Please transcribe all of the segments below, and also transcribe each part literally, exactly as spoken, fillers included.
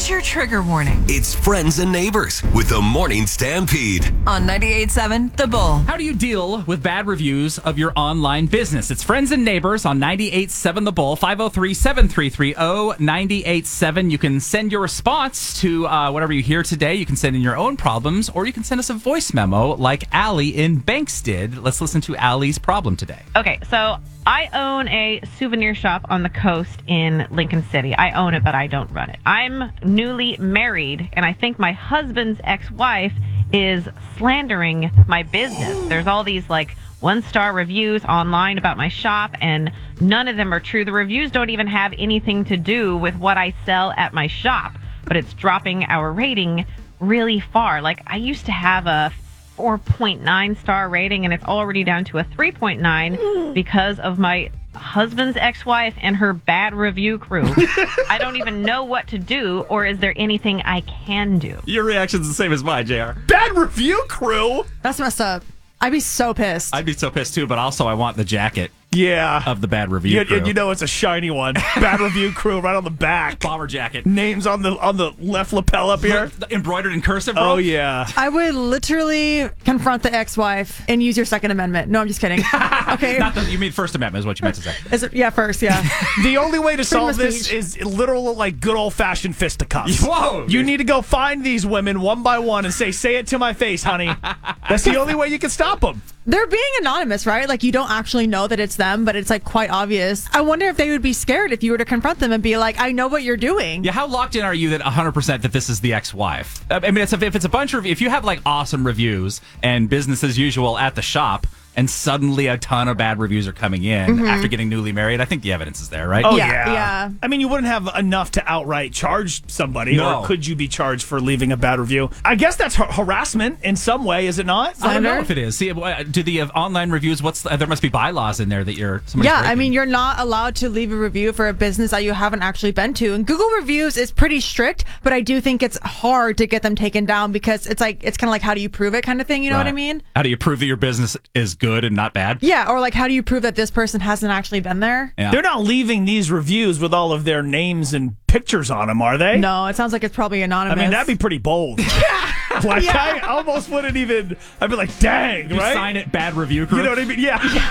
your trigger warning It's Friends and Neighbors with the Morning Stampede. on ninety-eight seven The Bull. How do you deal with bad reviews of your online business? It's Friends and Neighbors on ninety-eight seven The Bull, five oh three, seven three three, oh nine eight seven. You can send your response to uh, whatever you hear today. You can send in your own problems, or you can send us a voice memo like Allie in Banks did. Let's listen to Allie's problem today. Okay, so I own a souvenir shop on the coast in Lincoln City. I own it, but I don't run it. I'm newly married, and I think my husband's ex-wife is slandering my business. There's all these, like, one-star reviews online about my shop, and none of them are true. The reviews don't even have anything to do with what I sell at my shop, but it's dropping our rating really far. Like, I used to have a four point nine star rating, and it's already down to a three point nine because of my husband's ex-wife and her bad review crew. I don't even know what to do, or is there anything I can do? Your reaction's the same as mine, J R. Bad review crew? That's messed up. I'd be so pissed. I'd be so pissed too, but also I want the jacket Yeah. of the bad review You, crew. you know it's a shiny one. Bad review crew right on the back. Bomber jacket. Names on the on the left lapel up here. Embroidered in cursive, bro. Oh, yeah. I would literally confront the ex-wife and use your Second Amendment. No, I'm just kidding. Okay. Not the, you mean First Amendment is what you meant to say. Is it, yeah, first, yeah. The only way to solve Freedom of this speech. is literal, like, good old-fashioned fisticuffs. Whoa. You need to go find these women one by one and say, say it to my face, honey. That's the only way you can stop them. They're being anonymous, right? Like, you don't actually know that it's them, but it's, like, quite obvious. I wonder if they would be scared if you were to confront them and be like, I know what you're doing. Yeah, how locked in are you that one hundred percent that this is the ex-wife? I mean, it's, if it's a bunch of, if you have like awesome reviews and business as usual at the shop, and suddenly a ton of bad reviews are coming in after getting newly married, I think the evidence is there, right? Oh, Yeah, yeah. yeah. I mean, you wouldn't have enough to outright charge somebody, No. or could you be charged for leaving a bad review? I guess that's har- harassment in some way, is it not? I don't know Slander? if it is. See, uh, do the uh, online reviews? What's the, there must be bylaws in there that you're. somebody's Yeah, I breaking. mean, you're not allowed to leave a review for a business that you haven't actually been to. And Google reviews is pretty strict, but I do think it's hard to get them taken down because it's like, it's kind of like, how do you prove it kind of thing? You know what I Right. mean? How do you prove that your business is good and not bad? Yeah, or like, how do you prove that this person hasn't actually been there? Yeah. They're not leaving these reviews with all of their names and pictures on them, are they? No, it sounds like it's probably I anonymous. mean, that'd be pretty bold. Like, I almost wouldn't even, I'd be like, dang, You right? sign it, bad review crew. You know what I mean?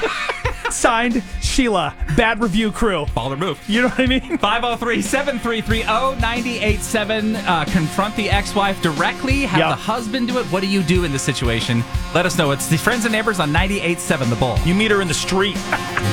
Yeah. Signed, Sheila, bad review crew. Baller move. You know what I mean? five oh three, seven three three, oh nine eight seven. Uh, confront the ex-wife directly. Have Yep. the husband do it. What do you do in this situation? Let us know. It's the Friends and Neighbors on ninety-eight seven The Bull. You meet her in the street.